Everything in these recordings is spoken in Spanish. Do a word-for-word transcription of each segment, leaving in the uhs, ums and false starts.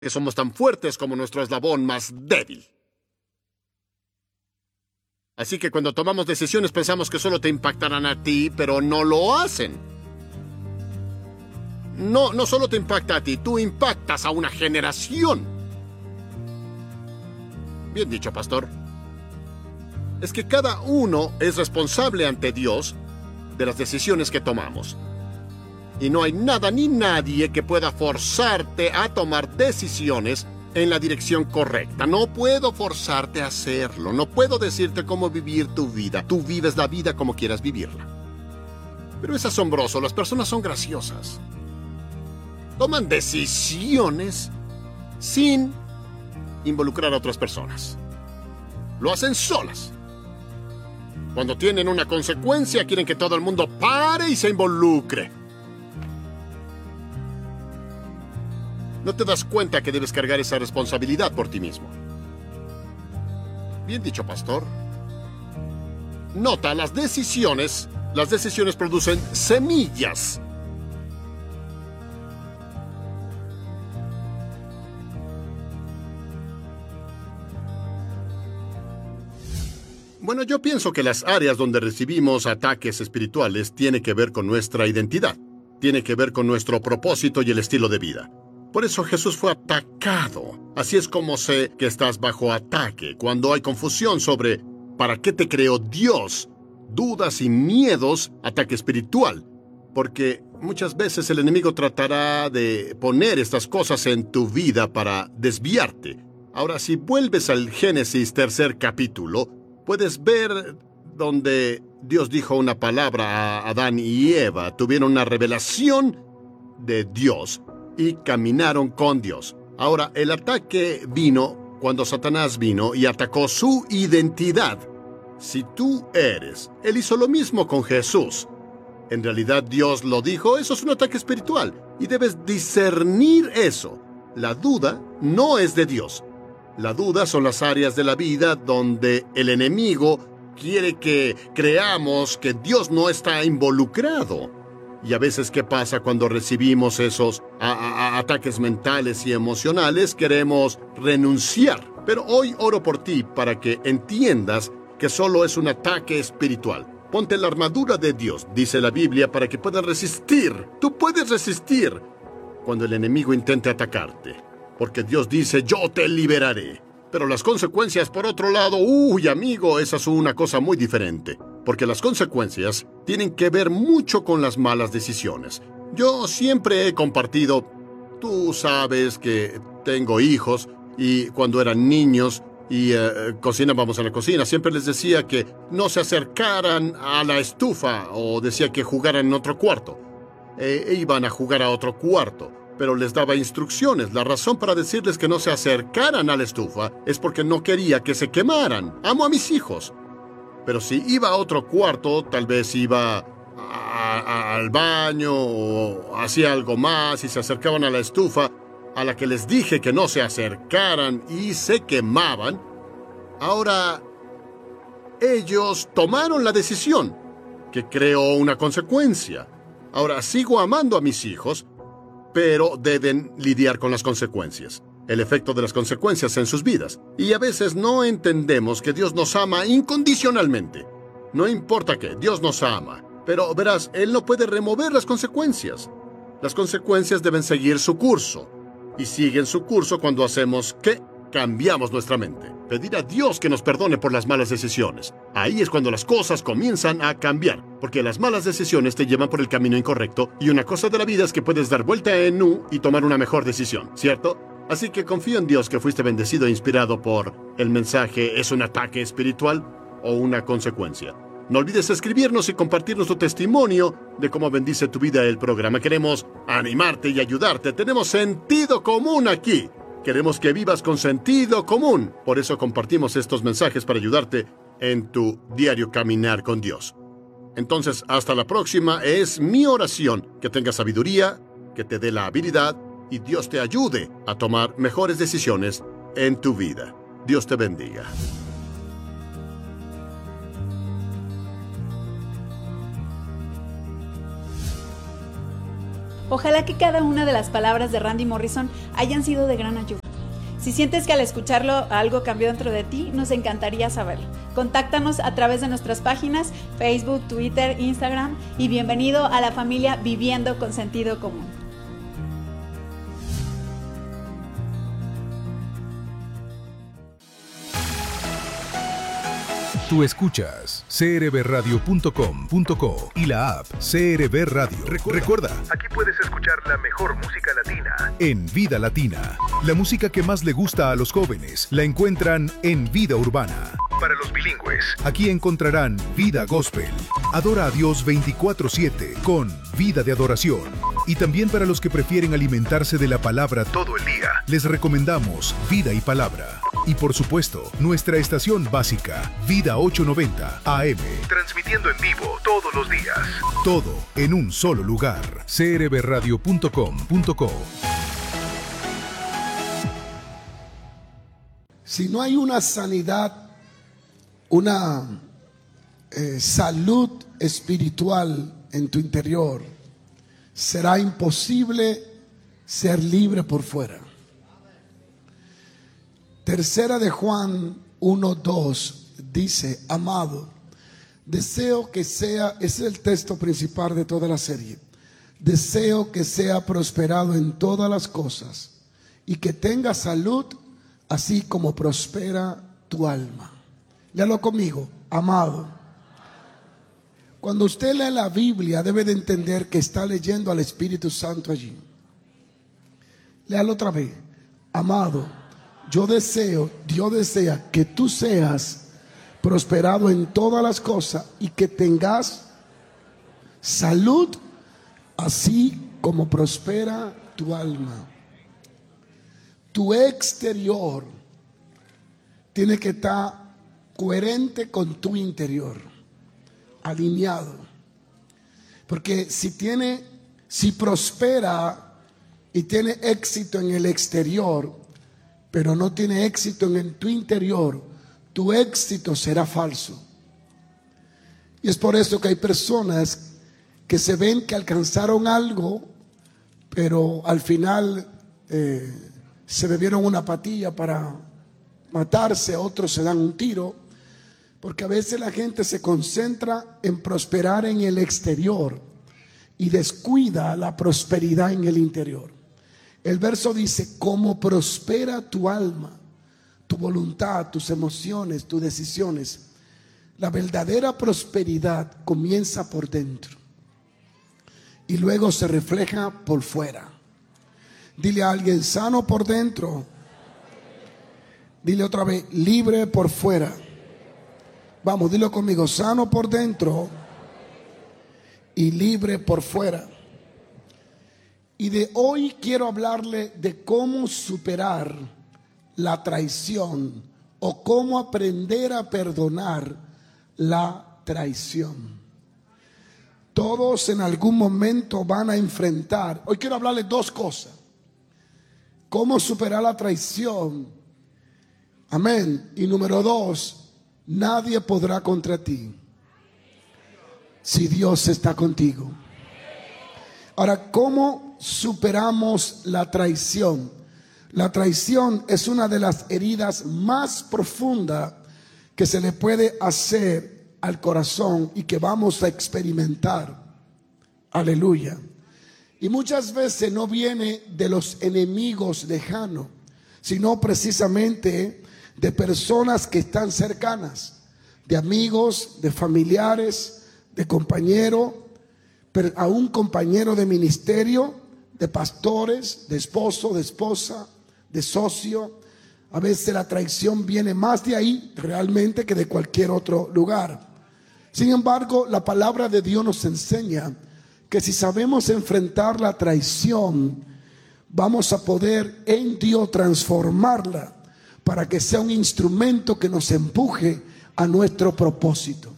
que somos tan fuertes como nuestro eslabón más débil. Así que cuando tomamos decisiones pensamos que solo te impactarán a ti, pero no lo hacen. No, no solo te impacta a ti, tú impactas a una generación. Bien dicho, pastor. Es que cada uno es responsable ante Dios de las decisiones que tomamos. Y no hay nada ni nadie que pueda forzarte a tomar decisiones en la dirección correcta. No puedo forzarte a hacerlo. No puedo decirte cómo vivir tu vida. Tú vives la vida como quieras vivirla. Pero es asombroso. Las personas son graciosas. Toman decisiones sin involucrar a otras personas. Lo hacen solas. Cuando tienen una consecuencia, quieren que todo el mundo pare y se involucre. No te das cuenta que debes cargar esa responsabilidad por ti mismo. Bien dicho, pastor. Nota, las decisiones, las decisiones producen semillas. Bueno, yo pienso que las áreas donde recibimos ataques espirituales tiene que ver con nuestra identidad, tiene que ver con nuestro propósito y el estilo de vida. Por eso Jesús fue atacado. Así es como sé que estás bajo ataque. Cuando hay confusión sobre ¿para qué te creó Dios? Dudas y miedos, ataque espiritual. Porque muchas veces el enemigo tratará de poner estas cosas en tu vida para desviarte. Ahora, si vuelves al Génesis tercer capítulo, puedes ver donde Dios dijo una palabra a Adán y Eva. Tuvieron una revelación de Dios y caminaron con Dios. Ahora, el ataque vino cuando Satanás vino y atacó su identidad. Si tú eres, él hizo lo mismo con Jesús. En realidad Dios lo dijo, eso es un ataque espiritual y debes discernir eso. La duda no es de Dios. La duda son las áreas de la vida donde el enemigo quiere que creamos que Dios no está involucrado. Y a veces, ¿qué pasa cuando recibimos esos a, a, a ataques mentales y emocionales? Queremos renunciar. Pero hoy oro por ti para que entiendas que solo es un ataque espiritual. Ponte la armadura de Dios, dice la Biblia, para que puedas resistir. Tú puedes resistir cuando el enemigo intente atacarte. Porque Dios dice, yo te liberaré. Pero las consecuencias, por otro lado, uy, amigo, esa es una cosa muy diferente. Porque las consecuencias tienen que ver mucho con las malas decisiones. Yo siempre he compartido, tú sabes que tengo hijos, y cuando eran niños y uh, cocinábamos en la cocina, siempre les decía que no se acercaran a la estufa, o decía que jugaran en otro cuarto. E, e iban a jugar a otro cuarto. Pero les daba instrucciones. La razón para decirles que no se acercaran a la estufa es porque no quería que se quemaran. Amo a mis hijos. Pero si iba a otro cuarto, tal vez iba a, a, al baño o hacía algo más y se acercaban a la estufa a la que les dije que no se acercaran y se quemaban. Ahora, ellos tomaron la decisión que creó una consecuencia. Ahora, sigo amando a mis hijos, pero deben lidiar con las consecuencias, el efecto de las consecuencias en sus vidas. Y a veces no entendemos que Dios nos ama incondicionalmente. No importa qué, Dios nos ama. Pero verás, Él no puede remover las consecuencias. Las consecuencias deben seguir su curso. Y siguen su curso cuando hacemos ¿qué? Cambiamos nuestra mente. Pedir a Dios que nos perdone por las malas decisiones. Ahí es cuando las cosas comienzan a cambiar. Porque las malas decisiones te llevan por el camino incorrecto. Y una cosa de la vida es que puedes dar vuelta en U y tomar una mejor decisión, ¿cierto? Así que confío en Dios que fuiste bendecido e inspirado por el mensaje ¿es un ataque espiritual o una consecuencia? No olvides escribirnos y compartirnos tu testimonio de cómo bendice tu vida el programa. Queremos animarte y ayudarte. Tenemos sentido común aquí. Queremos que vivas con sentido común. Por eso compartimos estos mensajes para ayudarte en tu diario caminar con Dios. Entonces, hasta la próxima. Es mi oración que tengas sabiduría, que te dé la habilidad y Dios te ayude a tomar mejores decisiones en tu vida. Dios te bendiga. Ojalá que cada una de las palabras de Randy Morrison hayan sido de gran ayuda. Si sientes que al escucharlo algo cambió dentro de ti, nos encantaría saberlo. Contáctanos a través de nuestras páginas Facebook, Twitter, Instagram y bienvenido a la familia Viviendo con Sentido Común. Tú escuchas c r b radio punto com punto co y la app C R B Radio. Recuerda, Recuerda, aquí puedes escuchar la mejor música latina en Vida Latina. La música que más le gusta a los jóvenes la encuentran en Vida Urbana. Para los bilingües, aquí encontrarán Vida Gospel. Adora a Dios veinticuatro siete con Vida de Adoración. Y también para los que prefieren alimentarse de la palabra todo el día, les recomendamos Vida y Palabra. Y por supuesto, nuestra estación básica, Vida ochocientos noventa A M, transmitiendo en vivo todos los días. Todo en un solo lugar. c r b radio punto com punto co. Si no hay una sanidad, una eh, salud espiritual en tu interior, será imposible ser libre por fuera. Tercera de Juan uno dos dice: amado, deseo que sea, ese es el texto principal de toda la serie, deseo que sea prosperado en todas las cosas y que tenga salud, así como prospera tu alma. Léalo conmigo, amado. Cuando usted lee la Biblia, debe de entender que está leyendo al Espíritu Santo allí. Léalo otra vez, amado. Yo deseo, Dios desea que tú seas prosperado en todas las cosas y que tengas salud, así como prospera tu alma. Tu exterior tiene que estar coherente con tu interior, alineado. Porque si tiene, si prospera y tiene éxito en el exterior, pero no tiene éxito en el, tu interior, tu éxito será falso. Y es por eso que hay personas que se ven que alcanzaron algo, pero al final eh, se bebieron una patilla para matarse, otros se dan un tiro, porque a veces la gente se concentra en prosperar en el exterior y descuida la prosperidad en el interior. El verso dice: cómo prospera tu alma, tu voluntad, tus emociones, tus decisiones. La verdadera prosperidad comienza por dentro y luego se refleja por fuera. Dile a alguien: sano por dentro. Dile otra vez: libre por fuera. Vamos, dilo conmigo: sano por dentro y libre por fuera. Y de hoy quiero hablarle de cómo superar la traición o cómo aprender a perdonar la traición. Todos en algún momento van a enfrentar. Hoy quiero hablarle dos cosas: cómo superar la traición. Amén. Y número dos, nadie podrá contra ti si Dios está contigo. Ahora, ¿cómo superamos la traición? La traición es una de las heridas más profundas que se le puede hacer al corazón y que vamos a experimentar. Aleluya. Y muchas veces no viene de los enemigos lejanos, sino precisamente de personas que están cercanas, de amigos, de familiares, de compañeros, a un compañero de ministerio, de pastores, de esposo, de esposa, de socio. A veces la traición viene más de ahí realmente que de cualquier otro lugar. Sin embargo, la palabra de Dios nos enseña que si sabemos enfrentar la traición, vamos a poder en Dios transformarla para que sea un instrumento que nos empuje a nuestro propósito.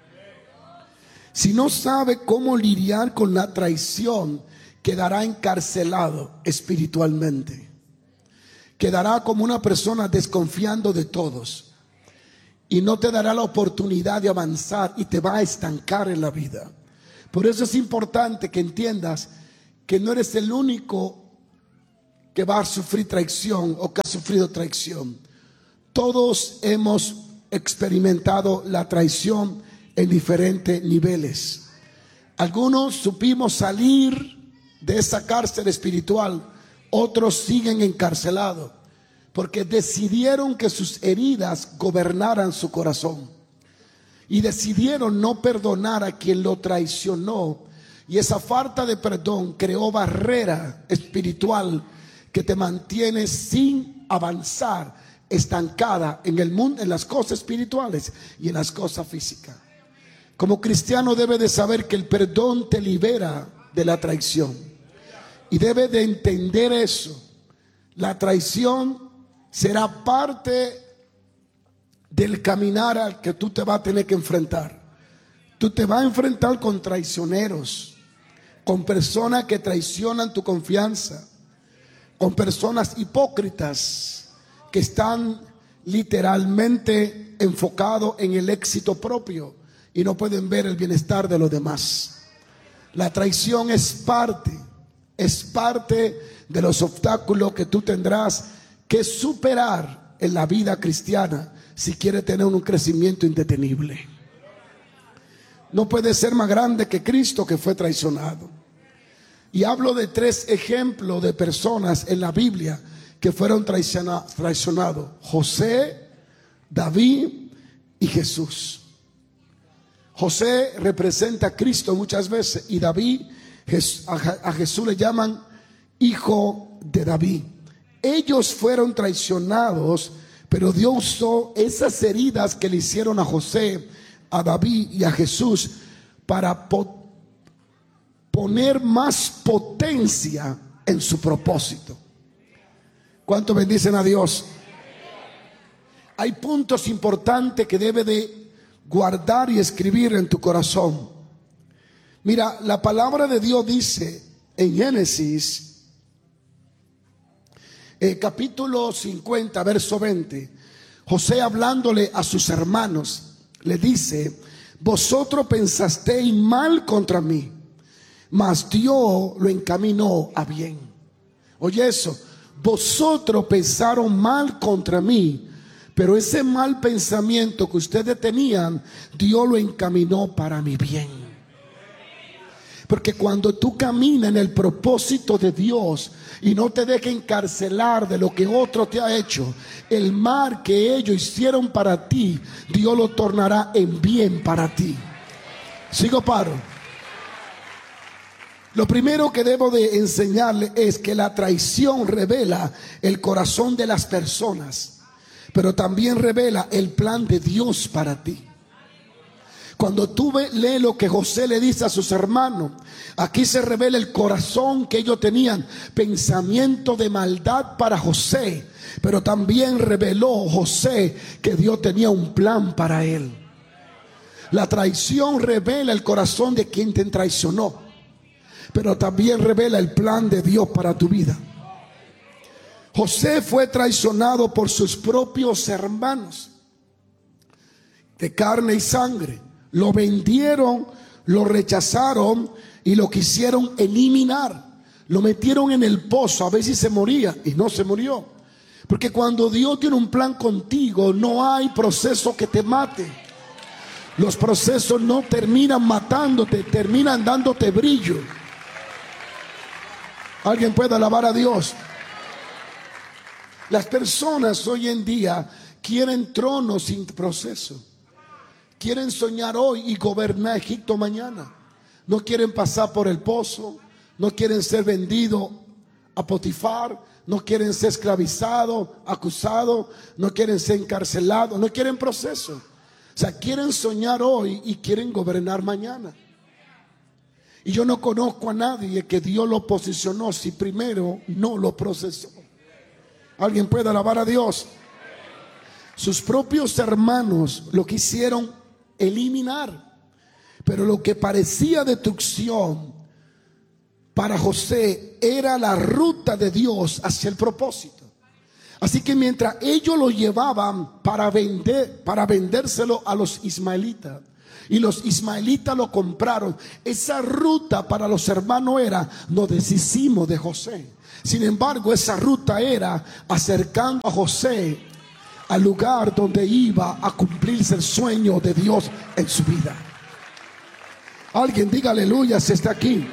Si no sabe cómo lidiar con la traición, quedará encarcelado espiritualmente. Quedará como una persona desconfiando de todos y no te dará la oportunidad de avanzar y te va a estancar en la vida. Por eso es importante que entiendas que no eres el único que va a sufrir traición o que ha sufrido traición. Todos hemos experimentado la traición en diferentes niveles. Algunos supimos salir de esa cárcel espiritual, otros siguen encarcelados porque decidieron que sus heridas gobernaran su corazón y decidieron no perdonar a quien lo traicionó, y esa falta de perdón creó barrera espiritual que te mantiene sin avanzar, estancada en el mundo, en las cosas espirituales y en las cosas físicas. Como cristiano debe de saber que el perdón te libera de la traición y debe de entender eso. La traición será parte del caminar al que tú te vas a tener que enfrentar. Tú te vas a enfrentar con traicioneros, con personas que traicionan tu confianza, con personas hipócritas que están literalmente enfocados en el éxito propio y no pueden ver el bienestar de los demás. La traición es parte, es parte de los obstáculos que tú tendrás que superar en la vida cristiana si quieres tener un crecimiento indetenible. No puede ser más grande que Cristo, que fue traicionado. Y hablo de tres ejemplos de personas en la Biblia que fueron traiciona, traicionados: José, David y Jesús. José representa a Cristo muchas veces, y David, a Jesús le llaman hijo de David. Ellos fueron traicionados, pero Dios usó esas heridas que le hicieron a José, a David y a Jesús para po- poner más potencia en su propósito. ¿Cuánto bendicen a Dios? Hay puntos importantes que debe de guardar y escribir en tu corazón. Mira, la palabra de Dios dice en Génesis eh, capítulo cincuenta, verso veinte, José hablándole a sus hermanos le dice: vosotros pensasteis mal contra mí, mas Dios lo encaminó a bien. Oye eso, vosotros pensaron mal contra mí, pero ese mal pensamiento que ustedes tenían, Dios lo encaminó para mi bien. Porque cuando tú caminas en el propósito de Dios y no te dejes encarcelar de lo que otro te ha hecho, el mal que ellos hicieron para ti, Dios lo tornará en bien para ti. Sigo paro. Lo primero que debo de enseñarle es que la traición revela el corazón de las personas, pero también revela el plan de Dios para ti. Cuando tú lees lo que José le dice a sus hermanos, aquí se revela el corazón que ellos tenían, pensamiento de maldad para José, pero también reveló José que Dios tenía un plan para él. La traición revela el corazón de quien te traicionó, pero también revela el plan de Dios para tu vida. José fue traicionado por sus propios hermanos de carne y sangre. Lo vendieron, lo rechazaron y lo quisieron eliminar. Lo metieron en el pozo a ver si se moría, y no se murió. Porque cuando Dios tiene un plan contigo, no hay proceso que te mate. Los procesos no terminan matándote, terminan dándote brillo. ¿Alguien puede alabar a Dios? Las personas hoy en día quieren tronos sin proceso. Quieren soñar hoy y gobernar Egipto mañana. No quieren pasar por el pozo. No quieren ser vendidos a Potifar. No quieren ser esclavizados, acusados. No quieren ser encarcelados. No quieren proceso. O sea, quieren soñar hoy y quieren gobernar mañana. Y yo no conozco a nadie que Dios lo posicionó si primero no lo procesó. ¿Alguien puede alabar a Dios? Sus propios hermanos lo quisieron eliminar, pero lo que parecía destrucción para José era la ruta de Dios hacia el propósito. Así que mientras ellos lo llevaban para vender, para vendérselo a los ismaelitas, y los ismaelitas lo compraron. Esa ruta para los hermanos era: nos deshicimos de José. Sin embargo, esa ruta era acercando a José al lugar donde iba a cumplirse el sueño de Dios en su vida. Alguien diga aleluya si está aquí.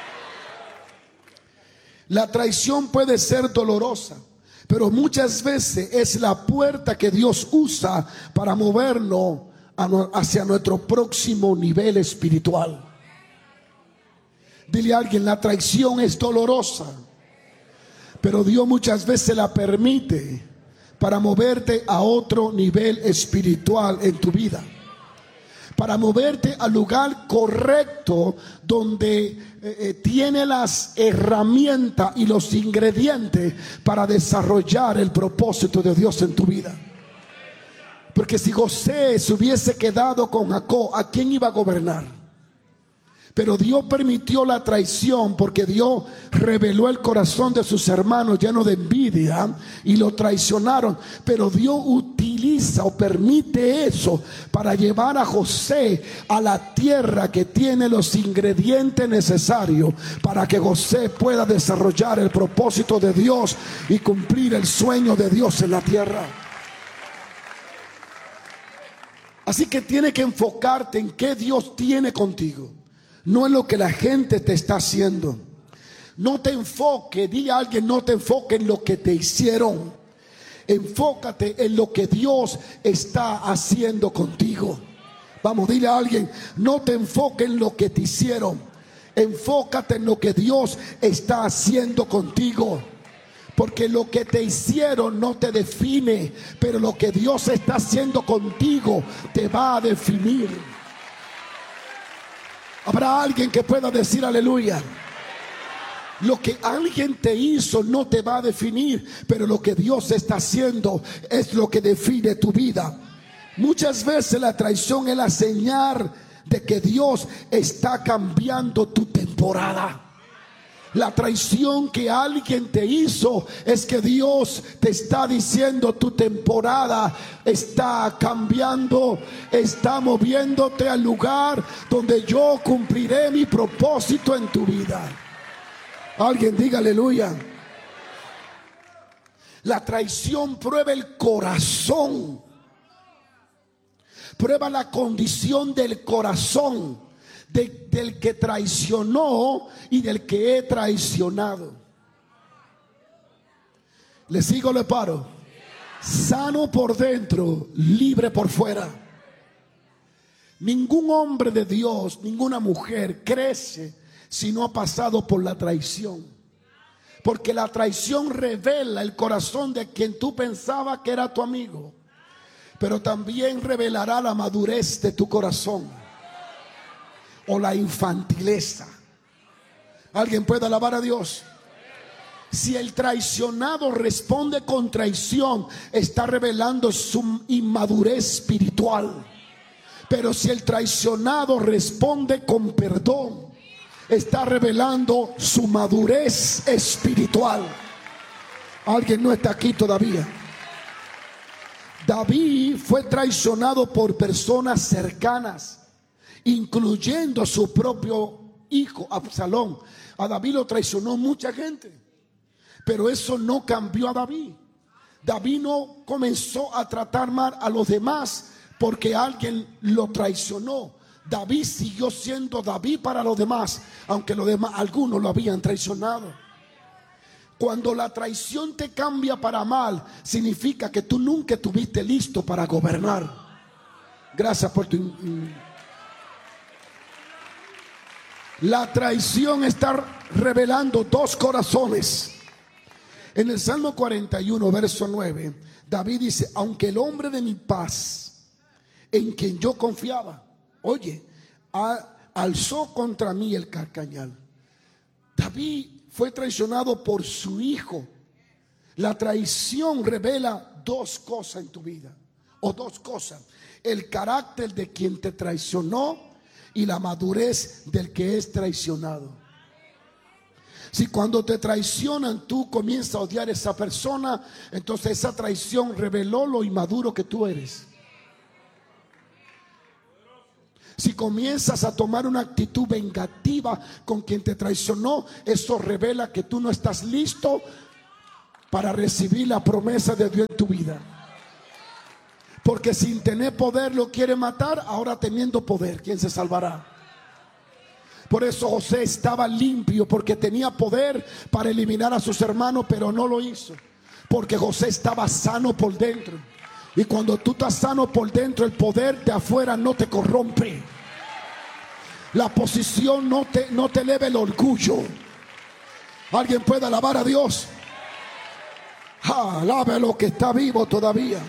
La traición puede ser dolorosa, pero muchas veces es la puerta que Dios usa para movernos hacia nuestro próximo nivel espiritual. Dile a alguien: la traición es dolorosa, pero Dios muchas veces la permite para moverte a otro nivel espiritual en tu vida, para moverte al lugar correcto donde eh, eh, tiene las herramientas y los ingredientes para desarrollar el propósito de Dios en tu vida. Porque si José se hubiese quedado con Jacob, ¿a quién iba a gobernar? Pero Dios permitió la traición porque Dios reveló el corazón de sus hermanos lleno de envidia y lo traicionaron. Pero Dios utiliza o permite eso para llevar a José a la tierra que tiene los ingredientes necesarios para que José pueda desarrollar el propósito de Dios y cumplir el sueño de Dios en la tierra. Así que tienes que enfocarte en qué Dios tiene contigo, no en lo que la gente te está haciendo. No te enfoques, dile a alguien: no te enfoques en lo que te hicieron. Enfócate en lo que Dios está haciendo contigo. Vamos, dile a alguien: no te enfoques en lo que te hicieron. Enfócate en lo que Dios está haciendo contigo. Porque lo que te hicieron no te define, pero lo que Dios está haciendo contigo te va a definir. ¿Habrá alguien que pueda decir aleluya? Lo que alguien te hizo no te va a definir, pero lo que Dios está haciendo es lo que define tu vida. Muchas veces la traición es la señal de que Dios está cambiando tu temporada. La traición que alguien te hizo es que Dios te está diciendo: tu temporada está cambiando, está moviéndote al lugar donde yo cumpliré mi propósito en tu vida. Alguien diga aleluya. La traición prueba el corazón, prueba la condición del corazón De, del que traicionó y del que he traicionado. ¿Le sigo, le paro? Sano por dentro, libre por fuera. Ningún hombre de Dios, ninguna mujer crece si no ha pasado por la traición. Porque la traición revela el corazón de quien tú pensabas que era tu amigo, pero también revelará la madurez de tu corazón o la infantileza. ¿Alguien puede alabar a Dios? Si el traicionado responde con traición, está revelando su inmadurez espiritual. Pero si el traicionado responde con perdón, está revelando su madurez espiritual. Alguien no está aquí todavía. David fue traicionado por personas cercanas, incluyendo a su propio hijo Absalón. A David lo traicionó mucha gente, pero eso no cambió a David. David no comenzó a tratar mal a los demás porque alguien lo traicionó. David siguió siendo David para los demás, aunque los demás, algunos lo habían traicionado. Cuando la traición te cambia para mal, significa que tú nunca estuviste listo para gobernar. Gracias por tu... La traición está revelando dos corazones. En el Salmo cuarenta y uno, verso nueve, David dice: aunque el hombre de mi paz, en quien yo confiaba, oye, a, alzó contra mí el carcañal. David fue traicionado por su hijo. La traición revela dos cosas en tu vida, o dos cosas: el carácter de quien te traicionó y la madurez del que es traicionado. Si cuando te traicionan tú comienzas a odiar a esa persona, entonces esa traición reveló lo inmaduro que tú eres. Si comienzas a tomar una actitud vengativa con quien te traicionó, eso revela que tú no estás listo para recibir la promesa de Dios en tu vida. Porque sin tener poder lo quiere matar, ahora teniendo poder, ¿quién se salvará? Por eso José estaba limpio, porque tenía poder para eliminar a sus hermanos, pero no lo hizo, porque José estaba sano por dentro. Y cuando tú estás sano por dentro, el poder de afuera no te corrompe. La posición no te, no te eleva el orgullo. ¿Alguien puede alabar a Dios? Ah, alabe lo que está vivo todavía.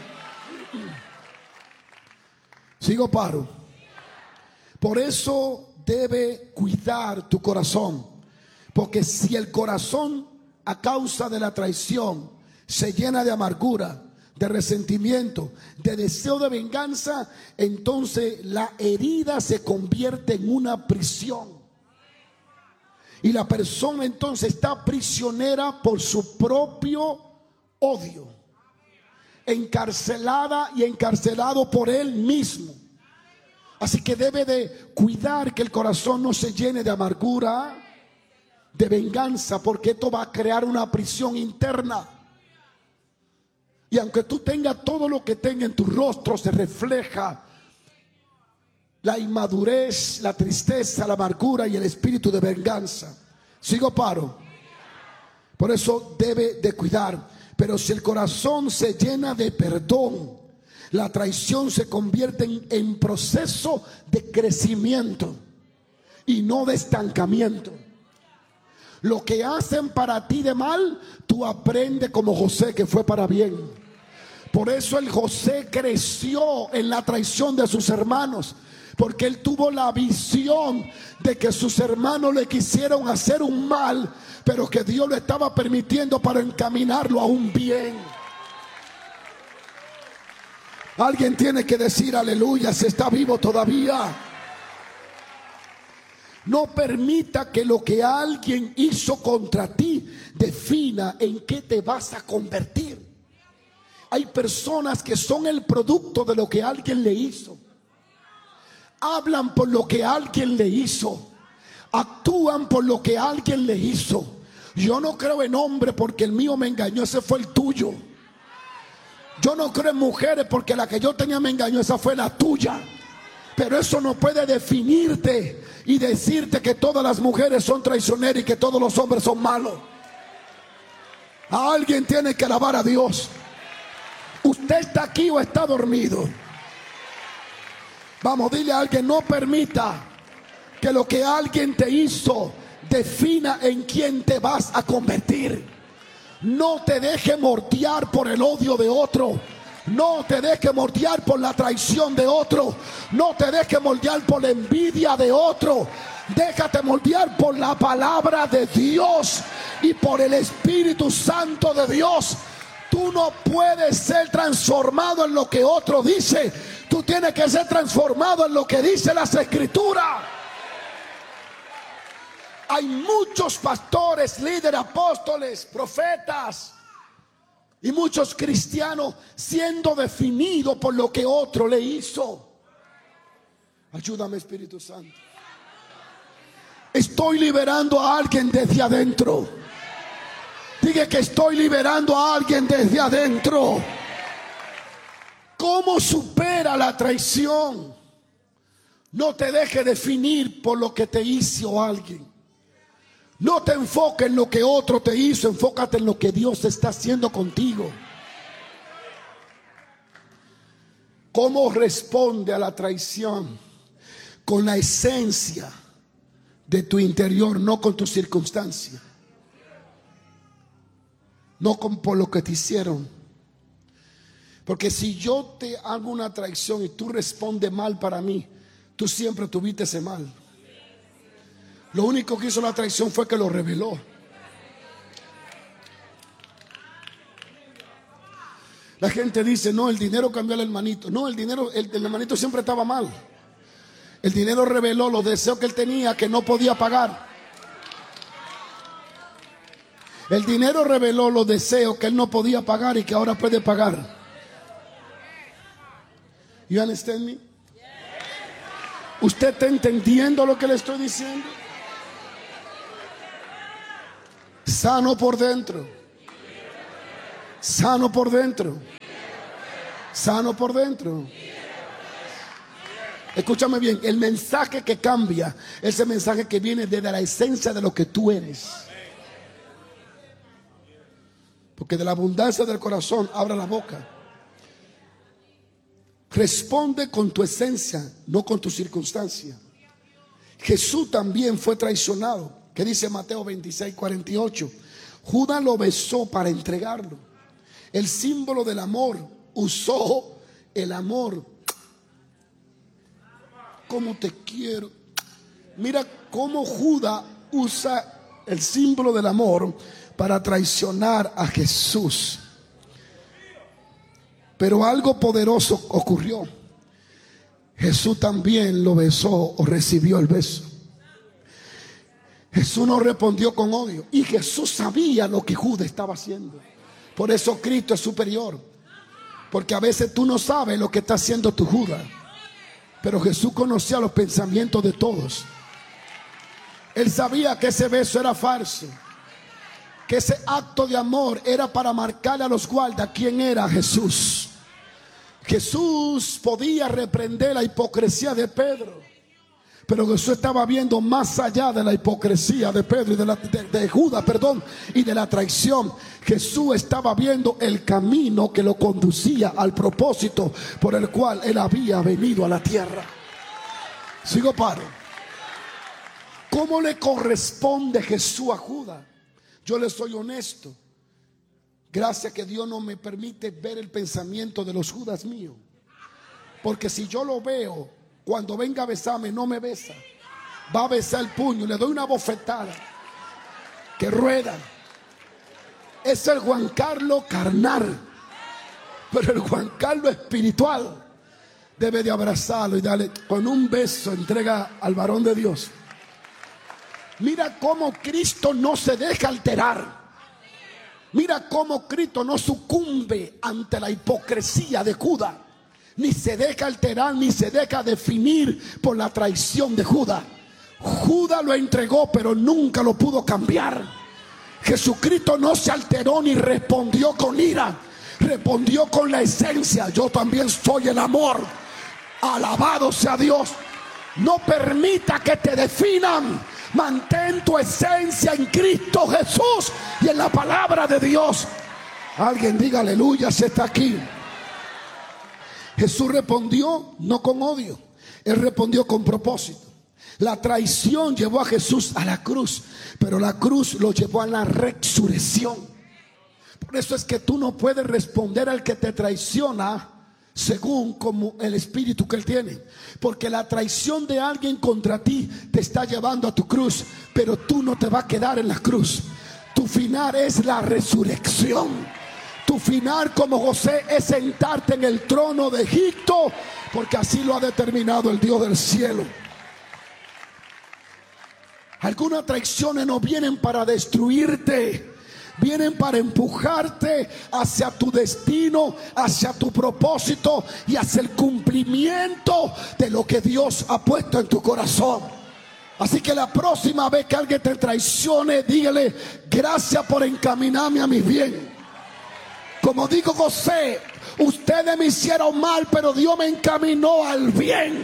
Sigo, paro. Por eso debe cuidar tu corazón, porque si el corazón a causa de la traición se llena de amargura, de resentimiento, de deseo de venganza, entonces la herida se convierte en una prisión. Y la persona entonces está prisionera por su propio odio, encarcelada y encarcelado por él mismo. Así que debe de cuidar que el corazón no se llene de amargura, de venganza, porque esto va a crear una prisión interna. Y aunque tú tengas todo lo que tenga en tu rostro, se refleja la inmadurez, la tristeza, la amargura y el espíritu de venganza. Sigo, paro. Por eso debe de cuidar. Pero si el corazón se llena de perdón, la traición se convierte en, en proceso de crecimiento y no de estancamiento. Lo que hacen para ti de mal, tú aprendes como José que fue para bien. Por eso el José creció en la traición de sus hermanos, porque él tuvo la visión de que sus hermanos le quisieron hacer un mal, pero que Dios lo estaba permitiendo para encaminarlo a un bien. Alguien tiene que decir aleluya, si está vivo todavía. No permita que lo que alguien hizo contra ti defina en qué te vas a convertir. Hay personas que son el producto de lo que alguien le hizo. Hablan por lo que alguien le hizo. Actúan por lo que alguien le hizo. Yo no creo en hombre porque el mío me engañó, ese fue el tuyo. Yo no creo en mujeres porque la que yo tenía me engañó, esa fue la tuya. Pero eso no puede definirte y decirte que todas las mujeres son traicioneras y que todos los hombres son malos. A alguien tiene que alabar a Dios. ¿Usted está aquí o está dormido? Vamos, dile a alguien, no permita que lo que alguien te hizo defina en quién te vas a convertir. No te deje mordiar por el odio de otro. No te deje moldear por la traición de otro. No te deje moldear por la envidia de otro. Déjate moldear por la palabra de Dios y por el Espíritu Santo de Dios. Tú no puedes ser transformado en lo que otro dice. Tú tienes que ser transformado en lo que dice las Escrituras. Hay muchos pastores, líderes, apóstoles, profetas y muchos cristianos siendo definidos por lo que otro le hizo. Ayúdame, Espíritu Santo. Estoy liberando a alguien desde adentro. Diga que estoy liberando a alguien desde adentro. ¿Cómo supera la traición? No te deje definir por lo que te hizo alguien. No te enfoques en lo que otro te hizo, enfócate en lo que Dios está haciendo contigo. ¿Cómo responde a la traición? Con la esencia de tu interior, no con tus circunstancias. No con por lo que te hicieron. Porque si yo te hago una traición y tú respondes mal para mí, tú siempre tuviste ese mal. Lo único que hizo la traición fue que lo reveló. La gente dice, no, el dinero cambió al hermanito. No, el dinero, el, el hermanito siempre estaba mal. El dinero reveló los deseos que él tenía que no podía pagar. El dinero reveló los deseos que él no podía pagar y que ahora puede pagar. You understand me? ¿Usted está entendiendo lo que le estoy diciendo? Sano por dentro. Sano por dentro. Sano por dentro. Escúchame bien, el mensaje que cambia es el mensaje que viene desde la esencia de lo que tú eres. Porque de la abundancia del corazón habla la boca. Responde con tu esencia, no con tu circunstancia. Jesús también fue traicionado. ¿Qué dice Mateo veintiséis, cuarenta y ocho? Judas lo besó para entregarlo. El símbolo del amor, usó el amor. Cómo te quiero. Mira cómo Judas usa el símbolo del amor para traicionar a Jesús. Pero algo poderoso ocurrió. Jesús también lo besó o recibió el beso. Jesús no respondió con odio. Y Jesús sabía lo que Judas estaba haciendo. Por eso Cristo es superior. Porque a veces tú no sabes lo que está haciendo tu Judas. Pero Jesús conocía los pensamientos de todos. Él sabía que ese beso era falso. Que ese acto de amor era para marcarle a los guardas quién era Jesús. Jesús podía reprender la hipocresía de Pedro, pero Jesús estaba viendo más allá de la hipocresía de Pedro y de, la, de, de Judas, perdón, y de la traición. Jesús estaba viendo el camino que lo conducía al propósito por el cual él había venido a la tierra. Sigo paro. ¿Cómo le corresponde Jesús a Judas? Yo le soy honesto. Gracias que Dios no me permite ver el pensamiento de los Judas míos. Porque si yo lo veo, cuando venga a besarme no me besa. Va a besar el puño, le doy una bofetada que rueda. Es el Juan Carlos carnal. Pero el Juan Carlos espiritual debe de abrazarlo y darle con un beso, entrega al varón de Dios. Mira cómo Cristo no se deja alterar. Mira cómo Cristo no sucumbe ante la hipocresía de Judas. Ni se deja alterar, ni se deja definir por la traición de Judas. Judas lo entregó, pero nunca lo pudo cambiar. Jesucristo no se alteró ni respondió con ira. Respondió con la esencia. Yo también soy el amor. Alabado sea Dios. No permita que te definan. Mantén tu esencia en Cristo Jesús y en la palabra de Dios. Alguien diga aleluya si está aquí. Jesús respondió no con odio. Él respondió con propósito. La traición llevó a Jesús a la cruz, pero la cruz lo llevó a la resurrección. Por eso es que tú no puedes responder al que te traiciona según como el espíritu que él tiene. Porque la traición de alguien contra ti te está llevando a tu cruz, pero tú no te vas a quedar en la cruz. Tu final es la resurrección. Tu final como José es sentarte en el trono de Egipto, porque así lo ha determinado el Dios del cielo. Algunas traiciones no vienen para destruirte, vienen para empujarte hacia tu destino, hacia tu propósito y hacia el cumplimiento de lo que Dios ha puesto en tu corazón. Así que la próxima vez que alguien te traicione, dígale: gracias por encaminarme a mi bien. Como dijo José, ustedes me hicieron mal, pero Dios me encaminó al bien.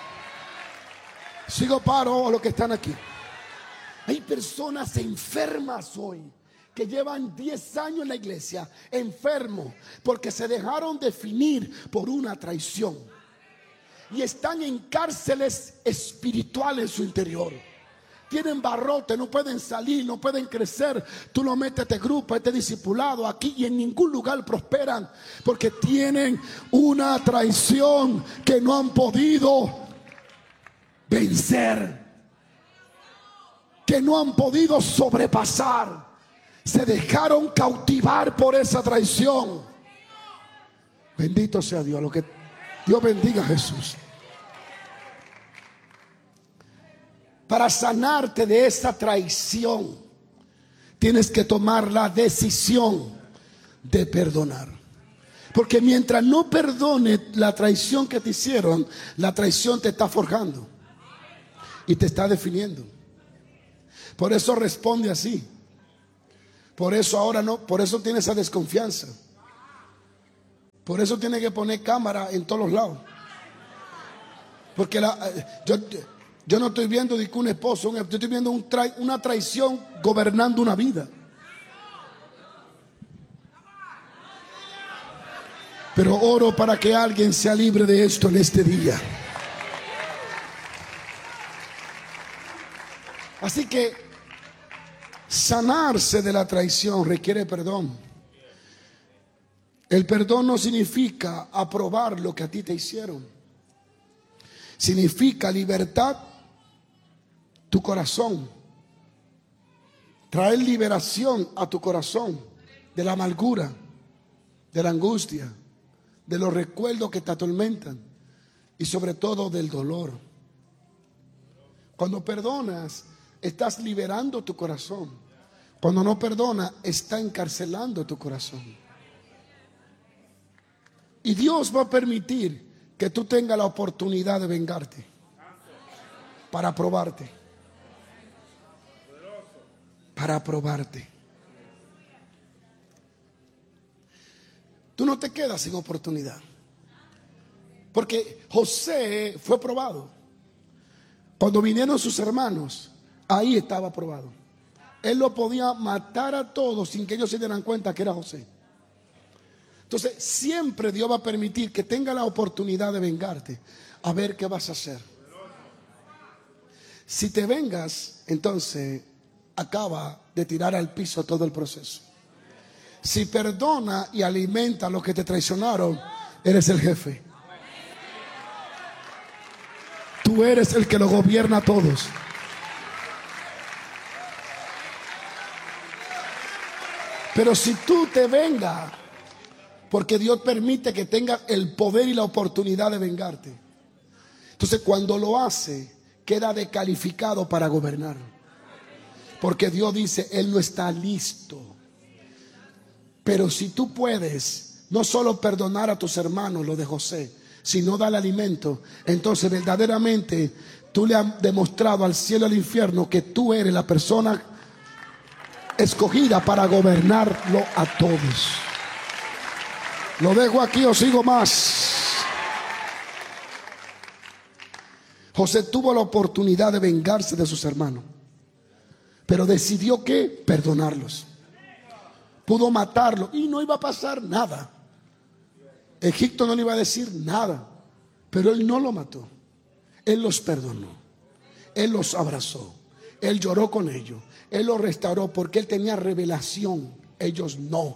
Sigo paro a los que están aquí. Hay personas enfermas hoy que llevan diez años en la iglesia, enfermos, porque se dejaron definir por una traición. Y están en cárceles espirituales en su interior. Tienen barrote, no pueden salir, no pueden crecer. Tú lo metes a este grupo, a este discipulado aquí, y en ningún lugar prosperan, porque tienen una traición que no han podido vencer, que no han podido sobrepasar. Se dejaron cautivar por esa traición. Bendito sea Dios. Lo que Dios bendiga a Jesús. Para sanarte de esa traición, tienes que tomar la decisión de perdonar. Porque mientras no perdones la traición que te hicieron, la traición te está forjando. y te está definiendo. Por eso responde así. Por eso ahora no, por eso tiene esa desconfianza. Por eso tiene que poner cámara en todos los lados. Porque la, yo, yo no estoy viendo de que un esposo, yo estoy viendo un trai, una traición gobernando una vida. Pero oro para que alguien sea libre de esto en este día. Así que sanarse de la traición requiere perdón. El perdón no significa aprobar lo que a ti te hicieron. Significa libertad tu corazón. Traer liberación a tu corazón de la amargura, de la angustia, de los recuerdos que te atormentan y sobre todo del dolor. Cuando perdonas, estás liberando tu corazón. Cuando no perdonas, está encarcelando tu corazón. Y Dios va a permitir que tú tengas la oportunidad de vengarte para probarte. Para probarte. Tú no te quedas sin oportunidad. Porque José fue probado. Cuando vinieron sus hermanos, ahí estaba probado. Él lo podía matar a todos sin que ellos se dieran cuenta que era José. Entonces siempre Dios va a permitir que tenga la oportunidad de vengarte. A ver qué vas a hacer. Si te vengas, entonces acaba de tirar al piso todo el proceso. Si perdona y alimenta a los que te traicionaron, eres el jefe. Tú eres el que lo gobierna a todos. Pero si tú te vengas, porque Dios permite que tengas el poder y la oportunidad de vengarte, entonces cuando lo hace, queda descalificado para gobernar. Porque Dios dice, Él no está listo. Pero si tú puedes no solo perdonar a tus hermanos, lo de José, sino dar alimento, entonces verdaderamente tú le has demostrado al cielo y al infierno que tú eres la persona escogida para gobernarlo a todos. Lo dejo aquí o sigo más. José tuvo la oportunidad de vengarse de sus hermanos, pero decidió que perdonarlos. Pudo matarlo y no iba a pasar nada. Egipto no le iba a decir nada, pero él no lo mató. Él los perdonó, él los abrazó, él lloró con ellos, él los restauró porque él tenía revelación, ellos no.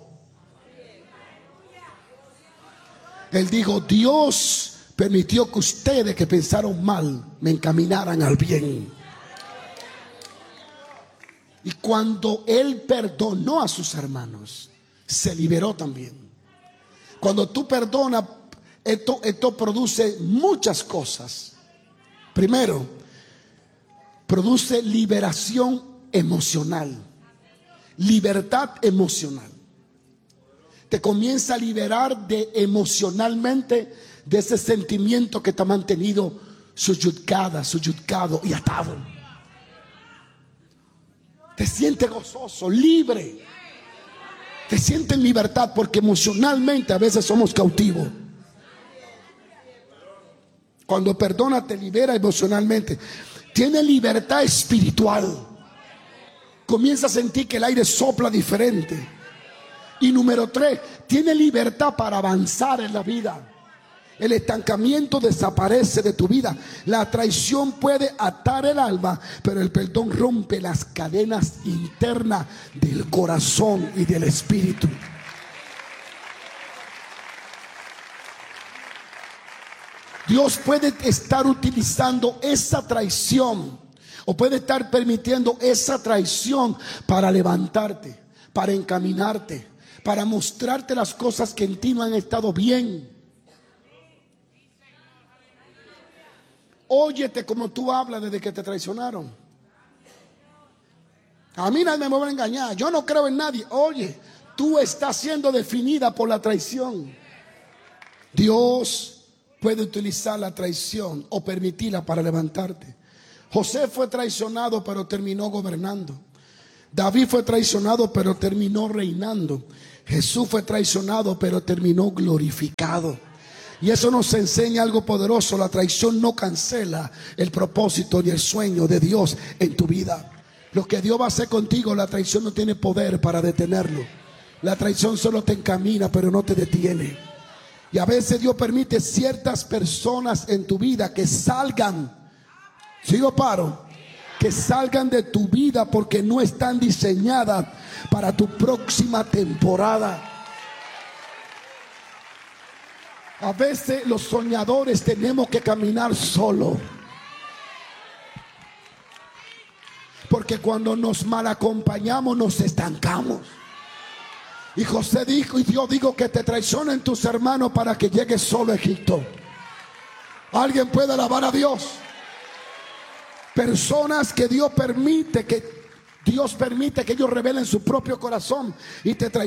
Él dijo, Dios permitió que ustedes que pensaron mal me encaminaran al bien. Y cuando él perdonó a sus hermanos, se liberó también. Cuando tú perdonas, esto, esto produce muchas cosas. Primero, produce liberación emocional, libertad emocional. Te comienza a liberar de emocionalmente de ese sentimiento que te ha mantenido suyucada, suyucado y atado. Te sientes gozoso, libre. Te sientes en libertad porque emocionalmente a veces somos cautivos. Cuando perdona te libera emocionalmente. Tiene libertad espiritual. Comienza a sentir que el aire sopla diferente. Y número tres, tiene libertad para avanzar en la vida. El estancamiento desaparece de tu vida. La traición puede atar el alma, pero el perdón rompe las cadenas internas del corazón y del espíritu. Dios puede estar utilizando esa traición o puede estar permitiendo esa traición para levantarte, para encaminarte, para mostrarte las cosas que en ti no han estado bien. Óyete como tú hablas desde que te traicionaron. A mí nadie me va a engañar. Yo no creo en nadie. Oye, tú estás siendo definida por la traición. Dios puede utilizar la traición o permitirla para levantarte. José fue traicionado, pero terminó gobernando. David fue traicionado, pero terminó reinando. Jesús fue traicionado, pero terminó glorificado. Y eso nos enseña algo poderoso. La traición no cancela el propósito ni el sueño de Dios en tu vida. Lo que Dios va a hacer contigo, la traición no tiene poder para detenerlo. La traición solo te encamina, pero no te detiene. Y a veces Dios permite ciertas personas en tu vida que salgan. ¿Sigo paro? Que salgan de tu vida porque no están diseñadas para tu próxima temporada. A veces los soñadores tenemos que caminar solo, porque cuando nos mal acompañamos nos estancamos. Y José dijo, y Dios dijo que te traicionen tus hermanos para que llegues solo a Egipto. ¿Alguien puede alabar a Dios? Personas que Dios permite que Dios permite que ellos revelen su propio corazón y te traicionen.